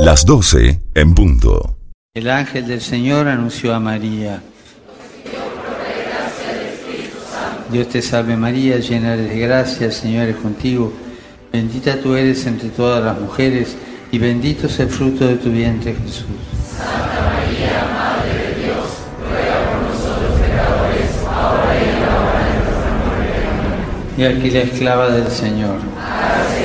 Las 12 en punto. El ángel del Señor anunció a María. Dios te salve María, llena eres de gracia, el Señor es contigo. Bendita tú eres entre todas las mujeres y bendito es el fruto de tu vientre, Jesús. Santa María, Madre de Dios, ruega por nosotros pecadores, ahora y en la hora de nuestra muerte. Y aquí la esclava del Señor.